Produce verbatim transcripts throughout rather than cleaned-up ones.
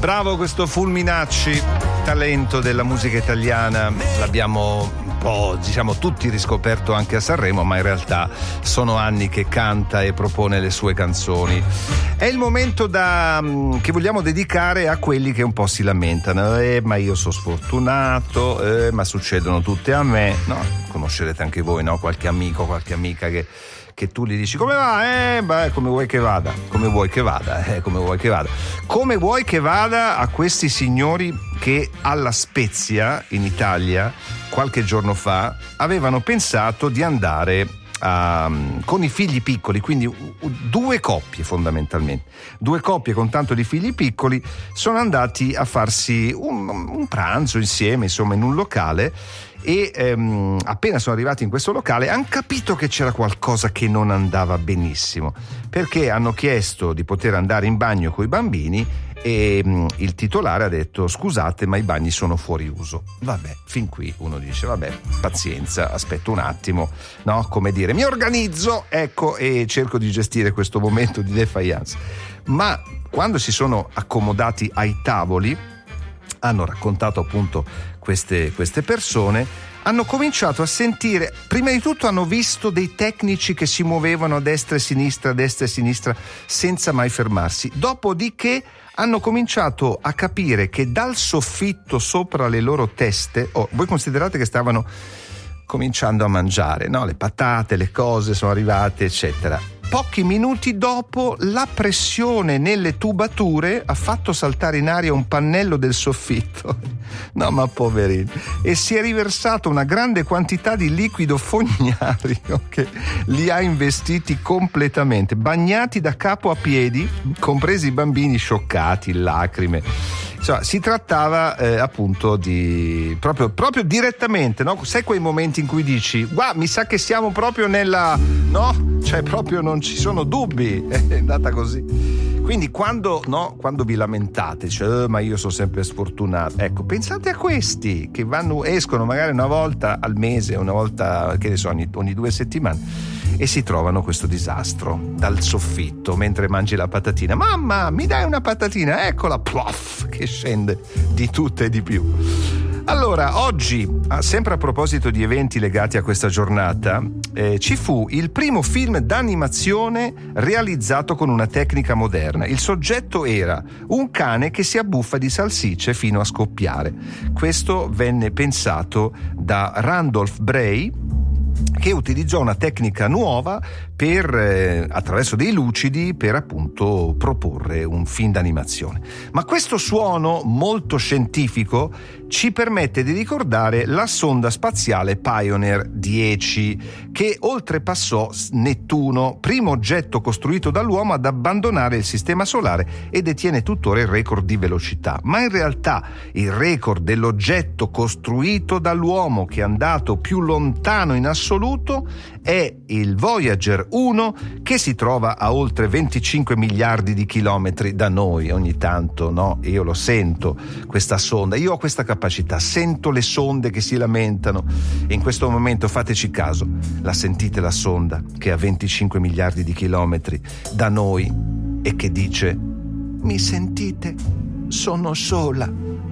Bravo questo Fulminacci, talento della musica italiana. L'abbiamo un po', diciamo, tutti riscoperto anche a Sanremo, ma in realtà sono anni che canta e propone le sue canzoni. È il momento da, che vogliamo dedicare a quelli che un po' si lamentano. Eh, ma io sono sfortunato, eh, ma succedono tutte a me. No, conoscerete anche voi, no? Qualche amico, qualche amica che che tu gli dici come va? Eh, beh, come vuoi che vada? Come vuoi che vada? Eh, come vuoi che vada? Come vuoi che vada a questi signori che alla Spezia, in Italia, qualche giorno fa, avevano pensato di andare a, con i figli piccoli, quindi due coppie fondamentalmente, due coppie con tanto di figli piccoli sono andati a farsi un, un pranzo insieme, insomma, in un locale. E ehm, appena sono arrivati in questo locale hanno capito che c'era qualcosa che non andava benissimo, perché hanno chiesto di poter andare in bagno coi bambini e ehm, il titolare ha detto scusate ma i bagni sono fuori uso. Vabbè, fin qui uno dice vabbè, pazienza, aspetto un attimo, no? Come dire, mi organizzo, ecco, e cerco di gestire questo momento di defiance. Ma quando si sono accomodati ai tavoli, hanno raccontato appunto queste, queste persone, hanno cominciato a sentire, prima di tutto hanno visto dei tecnici che si muovevano a destra e sinistra, a destra e sinistra senza mai fermarsi, dopodiché hanno cominciato a capire che dal soffitto sopra le loro teste, oh, voi considerate che stavano cominciando a mangiare, no? Le patate, le cose sono arrivate, eccetera. Pochi minuti dopo la pressione nelle tubature ha fatto saltare in aria un pannello del soffitto. No, ma poverini. E si è riversata una grande quantità di liquido fognario che li ha investiti completamente, bagnati da capo a piedi, compresi i bambini scioccati, lacrime. Insomma, si trattava eh, appunto di proprio, proprio direttamente, no? Sai quei momenti in cui dici guarda, mi sa che siamo proprio nella, no? Cioè proprio non ci sono dubbi, è andata così. Quindi quando, no, quando vi lamentate, cioè oh, ma io sono sempre sfortunato, ecco, pensate a questi che vanno, escono magari una volta al mese, una volta, che ne so, ogni, ogni due settimane, e si trovano questo disastro dal soffitto mentre mangi la patatina. Mamma, mi dai una patatina? Eccola, plof, che scende di tutto e di più. Allora, oggi, sempre a proposito di eventi legati a questa giornata, eh, ci fu il primo film d'animazione realizzato con una tecnica moderna. Il soggetto era un cane che si abbuffa di salsicce fino a scoppiare. Questo venne pensato da Randolph Bray, che utilizzò una tecnica nuova per, eh, attraverso dei lucidi, per appunto proporre un film d'animazione. Ma questo suono molto scientifico ci permette di ricordare la sonda spaziale Pioneer dieci, che oltrepassò Nettuno, primo oggetto costruito dall'uomo ad abbandonare il sistema solare e detiene tuttora il record di velocità. Ma in realtà il record dell'oggetto costruito dall'uomo che è andato più lontano in assoluto è il Voyager uno, che si trova a oltre venticinque miliardi di chilometri da noi. Ogni tanto, no? Io lo sento, questa sonda, io ho questa capacità, sento le sonde che si lamentano, e in questo momento fateci caso, la sentite la sonda che è a venticinque miliardi di chilometri da noi e che dice: mi sentite? Sono sola,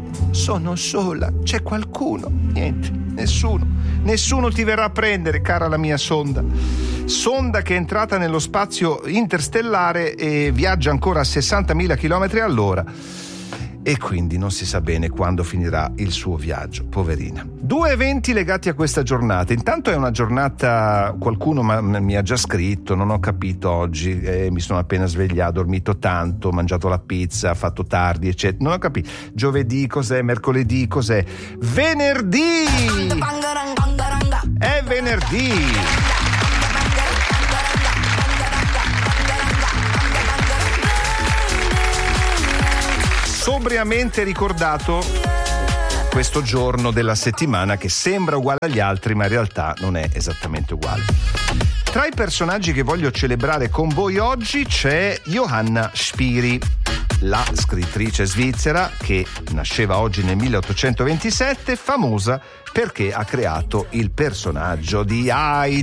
sono sola, c'è qualcuno? Niente, nessuno. Nessuno ti verrà a prendere, cara la mia sonda. Sonda che è entrata nello spazio interstellare e viaggia ancora a sessantamila chilometri all'ora. E quindi non si sa bene quando finirà il suo viaggio, poverina. Due eventi legati a questa giornata. Intanto è una giornata, qualcuno mi ha già scritto, non ho capito oggi, eh, mi sono appena svegliato, ho dormito tanto, ho mangiato la pizza, fatto tardi, eccetera. Non ho capito. Giovedì cos'è, mercoledì cos'è? Venerdì! È venerdì! Sobriamente ricordato questo giorno della settimana che sembra uguale agli altri, ma in realtà non è esattamente uguale. Tra i personaggi che voglio celebrare con voi oggi c'è Johanna Spiri, la scrittrice svizzera che nasceva oggi nel milleottocentoventisette, famosa perché ha creato il personaggio di Heidi